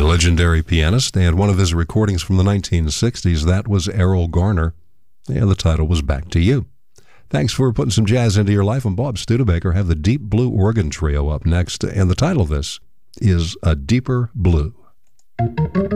legendary pianist, and one of his recordings from the 1960s, that was Errol Garner, and the title was Back to You. Thanks for putting some jazz into your life. I'm Bob Studebaker. Have the Deep Blue Organ Trio up next, and the title of this is A Deeper Blue.